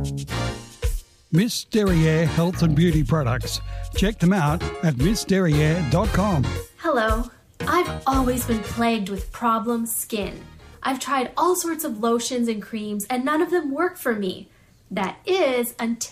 Miss Derriere Health and Beauty Products. Check them out at missderriere.com. Hello. I've always been plagued with problem skin. I've tried all sorts of lotions and creams and none of them work for me. That is until